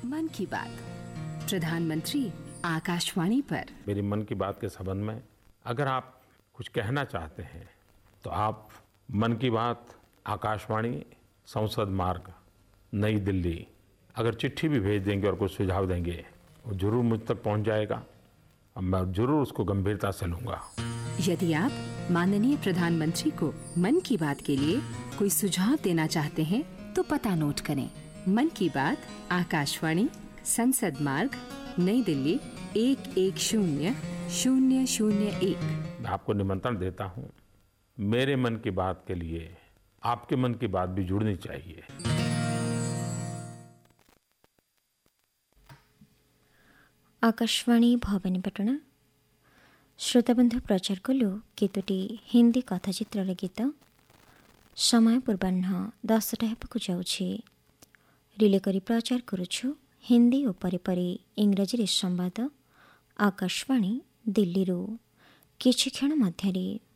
मन की बात प्रधानमंत्री आकाशवाणी पर। मेरी मन की बात के संबंध में अगर आप कुछ कहना चाहते हैं तो आप मन की बात आकाशवाणी संसद मार्ग नई दिल्ली अगर चिट्ठी भी भेज देंगे और कुछ सुझाव देंगे वो जरूर मुझ तक पहुंच जाएगा और मैं जरूर उसको गंभीरता से लूंगा। यदि आप माननीय प्रधानमंत्री को मन की बात के लिए कोई सुझाव देना चाहते हैं तो पता नोट करें। मन की बात आकाशवाणी संसद मार्ग नई दिल्ली 110001। मैं आपको निमंत्रण देता हूं। मेरे मन की बात के लिए आपके मन की बात भी जुड़नी चाहिए। आकाशवाणी भवानीपाटना श्रोताबंधु प्रचार कलु केतोटी हिंदी कथाचित्र गीत। समय पूर्वाह्न 10टा हेबाकु जाउछि। रिले करी प्रचार करुछु हिंदी और परे इंग्राजी संवाद आकाशवाणी दिल्ली। किछि क्षण मध्यरे